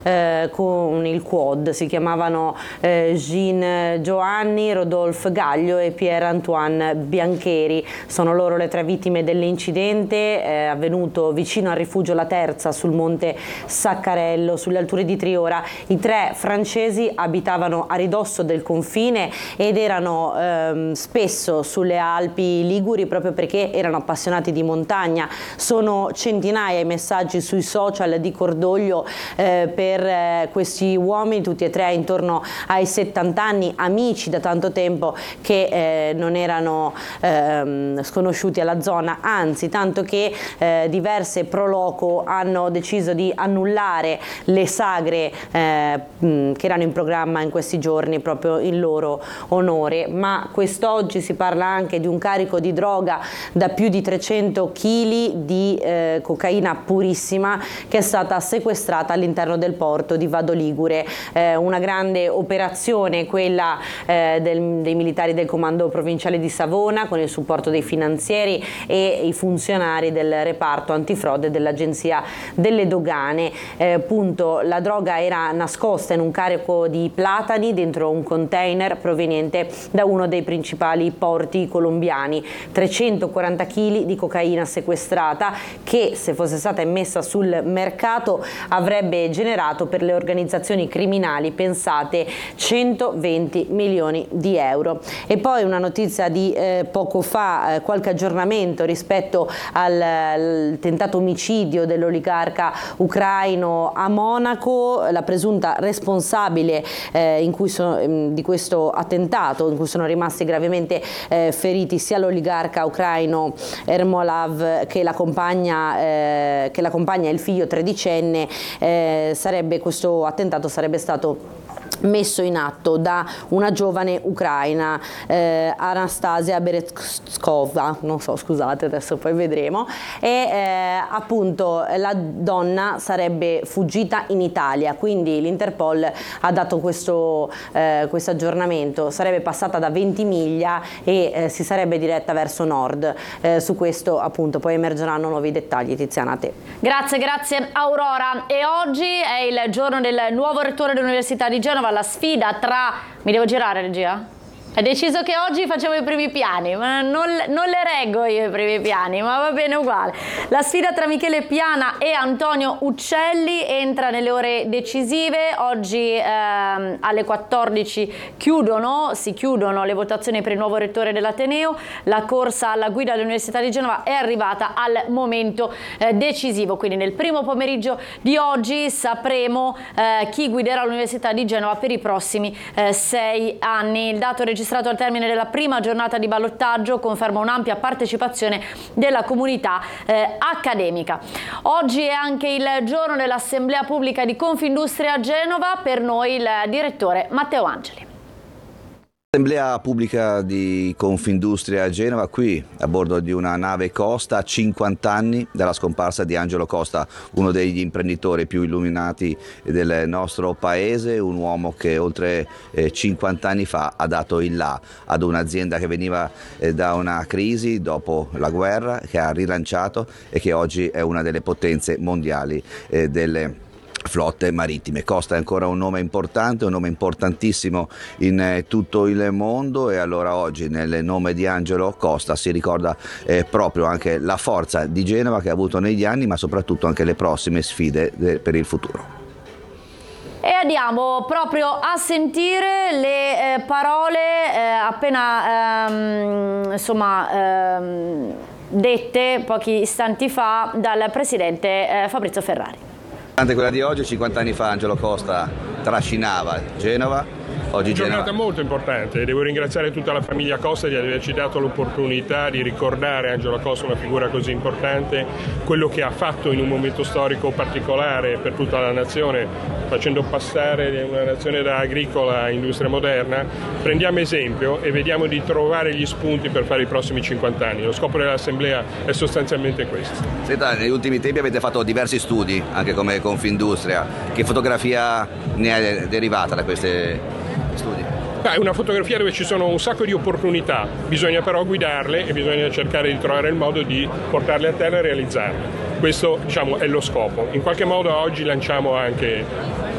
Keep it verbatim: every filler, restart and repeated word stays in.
Eh, con il quad, si chiamavano eh, Jean Giovanni, Rodolphe Gaglio e Pierre-Antoine Biancheri. Sono loro le tre vittime dell'incidente eh, avvenuto vicino al rifugio La Terza sul monte Saccarello, sulle alture di Triora. I tre francesi abitavano a ridosso del confine ed erano ehm, spesso sulle Alpi Liguri proprio perché erano appassionati di montagna. Sono centinaia i messaggi sui social di cordoglio eh, per per questi uomini, tutti e tre intorno ai settanta anni, amici da tanto tempo che eh, non erano eh, sconosciuti alla zona, anzi tanto che eh, diverse pro loco hanno deciso di annullare le sagre eh, che erano in programma in questi giorni proprio in loro onore. Ma quest'oggi si parla anche di un carico di droga da più di trecento chili di eh, cocaina purissima che è stata sequestrata all'interno del porto di Vado Ligure, eh, una grande operazione quella eh, del, dei militari del comando provinciale di Savona con il supporto dei finanzieri e i funzionari del reparto antifrode dell'agenzia delle dogane. Eh, appunto la droga era nascosta in un carico di platani dentro un container proveniente da uno dei principali porti colombiani, trecentoquaranta chili di cocaina sequestrata che, se fosse stata immessa sul mercato, avrebbe generato per le organizzazioni criminali, pensate, centoventi milioni di euro. E poi una notizia di eh, poco fa, eh, qualche aggiornamento rispetto al, al tentato omicidio dell'oligarca ucraino a Monaco. La presunta responsabile eh, in cui so, di questo attentato, in cui sono rimasti gravemente eh, feriti sia l'oligarca ucraino Ermolav che la compagna, eh, che la compagna e il figlio tredicenne, eh, sarebbe questo attentato sarebbe stato messo in atto da una giovane ucraina, eh, Anastasia Berezkova, non so, scusate, adesso poi vedremo, e eh, appunto la donna sarebbe fuggita in Italia, quindi l'Interpol ha dato questo eh, questo aggiornamento, sarebbe passata da Ventimiglia e eh, si sarebbe diretta verso nord. Eh, su questo appunto poi emergeranno nuovi dettagli. Tiziana, a te. Grazie, grazie Aurora. E oggi è il giorno del nuovo rettore dell'Università di Genova, la sfida tra... Mi devo girare, regia? È deciso che oggi facciamo i primi piani, ma non, non le reggo io i primi piani, ma va bene uguale. La sfida tra Michele Piana e Antonio Uccelli entra nelle ore decisive. Oggi ehm, alle quattordici chiudono, si chiudono le votazioni per il nuovo rettore dell'Ateneo. La corsa alla guida dell'Università di Genova è arrivata al momento eh, decisivo, quindi nel primo pomeriggio di oggi sapremo eh, chi guiderà l'Università di Genova per i prossimi eh, sei anni. Il dato registrato registrato al termine della prima giornata di ballottaggio conferma un'ampia partecipazione della comunità eh, accademica. Oggi è anche il giorno dell'Assemblea Pubblica di Confindustria a Genova, per noi il direttore Matteo Angeli. Assemblea Pubblica di Confindustria a Genova, qui a bordo di una nave Costa, a cinquanta anni dalla scomparsa di Angelo Costa, uno degli imprenditori più illuminati del nostro paese, un uomo che oltre eh, cinquanta anni fa ha dato il là ad un'azienda che veniva eh, da una crisi dopo la guerra, che ha rilanciato e che oggi è una delle potenze mondiali eh, delle flotte marittime. Costa è ancora un nome importante, un nome importantissimo in eh, tutto il mondo, e allora oggi nel nome di Angelo Costa si ricorda eh, proprio anche la forza di Genova che ha avuto negli anni, ma soprattutto anche le prossime sfide de- per il futuro. E andiamo proprio a sentire le eh, parole eh, appena ehm, insomma ehm, dette pochi istanti fa dal presidente eh, Fabrizio Ferrari. Quella di oggi, cinquanta anni fa Angelo Costa trascinava Genova. Oggi giornata Genova... molto importante, devo ringraziare tutta la famiglia Costa di averci dato l'opportunità di ricordare Angelo Costa, una figura così importante, quello che ha fatto in un momento storico particolare per tutta la nazione, facendo passare una nazione da agricola a industria moderna. Prendiamo esempio e vediamo di trovare gli spunti per fare i prossimi cinquanta anni. Lo scopo dell'Assemblea è sostanzialmente questo. Senta, negli ultimi tempi avete fatto diversi studi, anche come Confindustria. Che fotografia ne è derivata da questi studi? È una fotografia dove ci sono un sacco di opportunità, bisogna però guidarle e bisogna cercare di trovare il modo di portarle a terra e realizzarle. Questo, diciamo, è lo scopo. In qualche modo oggi lanciamo anche